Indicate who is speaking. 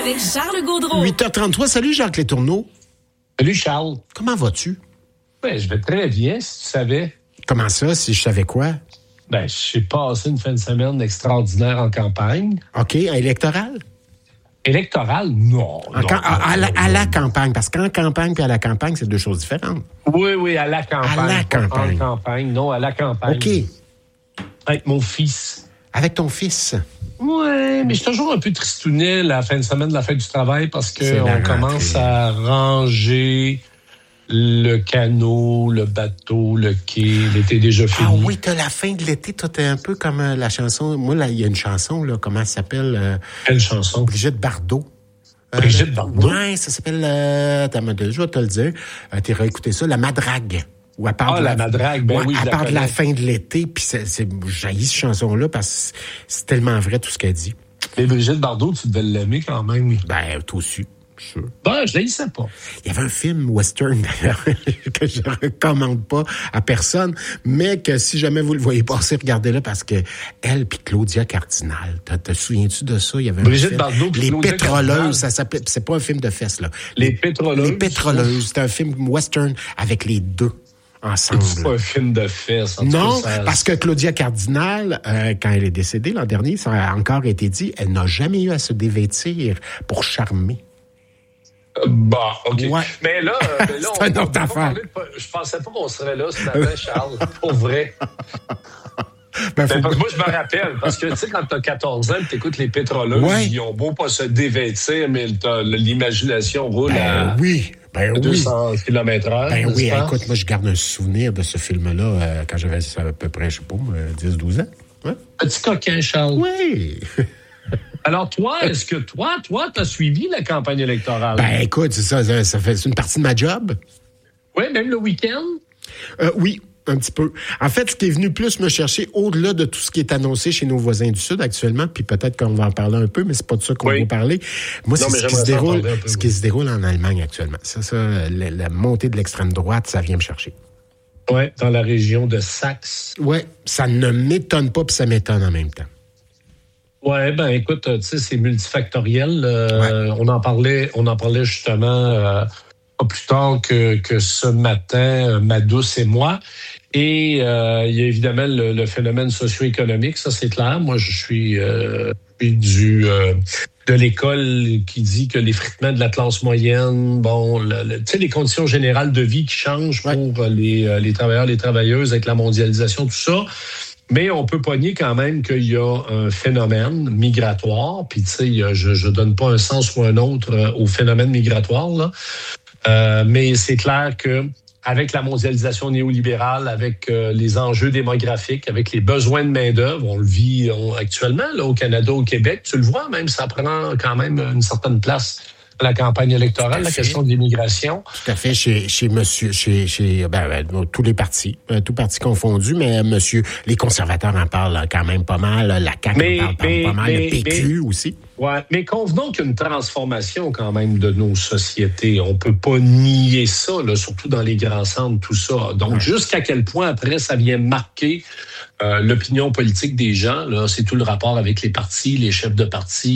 Speaker 1: avec Charles Gaudreau.
Speaker 2: 8h33, salut Jacques Letourneau.
Speaker 3: Salut Charles.
Speaker 2: Comment vas-tu?
Speaker 3: Ben, je vais très bien, si tu savais.
Speaker 2: Comment ça, si je savais quoi?
Speaker 3: Ben, j'ai passé une fin de semaine extraordinaire en campagne.
Speaker 2: OK, électorale?
Speaker 3: Électorale, non.
Speaker 2: À la campagne, parce qu'en campagne puis à la campagne, c'est deux choses différentes.
Speaker 3: Oui, à la campagne.
Speaker 2: À la campagne.
Speaker 3: En campagne, non, à la campagne.
Speaker 2: OK.
Speaker 3: Avec mon fils.
Speaker 2: Avec ton fils?
Speaker 3: Oui, mais je suis toujours un peu tristounet la fin de semaine de la fête du travail parce qu'on commence à ranger le canot, le bateau, le quai. L'été est déjà fini.
Speaker 2: Ah oui, t'as la fin de l'été. Toi, t'es un peu comme la chanson. Moi, là, il y a une chanson, là, comment elle s'appelle?
Speaker 3: Quelle chanson?
Speaker 2: Brigitte Bardot.
Speaker 3: Brigitte Bardot?
Speaker 2: Oui, ça s'appelle... je vais te le dire. Tu iras écouter ça, La Madrague. Où elle parle
Speaker 3: la Madrague, ben oui,
Speaker 2: elle parle de la fin de l'été, puis j'haïs cette chanson-là parce que c'est tellement vrai tout ce qu'elle dit.
Speaker 3: Mais Brigitte Bardot, tu devais l'aimer quand même.
Speaker 2: Ben, toi aussi, sûr.
Speaker 3: Ben, je l'haïssais pas.
Speaker 2: Il y avait un film western, d'ailleurs, que je recommande pas à personne, mais que si jamais vous le voyez passer, regardez-le parce que elle puis Claudia Cardinal, te souviens-tu de ça? Il y avait
Speaker 3: Brigitte Bardot puis
Speaker 2: Les Pétroleuses, ça s'appelait, c'est pas un film de fesses, là.
Speaker 3: Les Pétroleuses.
Speaker 2: Les Pétroleuses, c'est un film western avec les deux. Ensemble.
Speaker 3: C'est pas un film de fesses.
Speaker 2: Non, parce que Claudia Cardinal, quand elle est décédée l'an dernier, ça a encore été dit, elle n'a jamais eu à se dévêtir pour charmer.
Speaker 3: Bon, OK.
Speaker 2: Ouais.
Speaker 3: Mais là
Speaker 2: c'est une autre affaire.
Speaker 3: Je pensais pas qu'on serait là ce matin, Charles, pour vrai.
Speaker 2: Parce
Speaker 3: que moi, je me rappelle, parce que, tu sais, quand t'as 14 ans, t'écoutes les pétroleuses, ils ont beau pas se dévêtir, mais l'imagination roule à 200 km/h.
Speaker 2: Ben oui, écoute, moi, je garde un souvenir de ce film-là quand j'avais à peu près, je sais pas, 10-12 ans. Ouais.
Speaker 3: Petit coquin, Charles.
Speaker 2: Oui.
Speaker 3: Alors, toi, est-ce que toi, t'as suivi la campagne électorale?
Speaker 2: Ben, écoute, c'est une partie de ma job.
Speaker 3: Oui, même le week-end?
Speaker 2: Oui. Un petit peu. En fait, ce qui est venu plus me chercher, au-delà de tout ce qui est annoncé chez nos voisins du Sud actuellement, puis peut-être qu'on va en parler un peu, mais c'est pas de ça qu'on va parler. Moi, c'est ce qui se déroule en Allemagne actuellement. Ça, la montée de l'extrême droite, ça vient me chercher.
Speaker 3: Oui, dans la région de Saxe.
Speaker 2: Oui, ça ne m'étonne pas, puis ça m'étonne en même temps.
Speaker 3: Ouais, ben écoute, tu sais, c'est multifactoriel. On en parlait justement pas plus tard que ce matin, ma douce et moi. Et il y a évidemment le phénomène socio-économique, ça c'est clair. Moi, je suis de l'école qui dit que l'effritement de la classe moyenne, tu sais, les conditions générales de vie qui changent pour les travailleurs, les travailleuses avec la mondialisation, tout ça. Mais on peut pogner quand même qu'il y a un phénomène migratoire. Puis tu sais, je donne pas un sens ou un autre au phénomène migratoire là. Mais c'est clair que avec la mondialisation néolibérale, avec les enjeux démographiques, avec les besoins de main-d'œuvre, on le vit actuellement là, au Canada, au Québec. Tu le vois, même, ça prend quand même une certaine place à la campagne électorale, la question de l'immigration.
Speaker 2: Tout à fait, chez tous les partis, tous partis confondus, mais les conservateurs en parlent quand même pas mal, la CAQ en parle pas mal, le PQ aussi.
Speaker 3: Ouais, mais convenons qu'il y a une transformation quand même de nos sociétés. On peut pas nier ça, là, surtout dans les grands centres, tout ça. Donc, jusqu'à quel point après ça vient marquer l'opinion politique des gens, là, c'est tout le rapport avec les partis, les chefs de parti.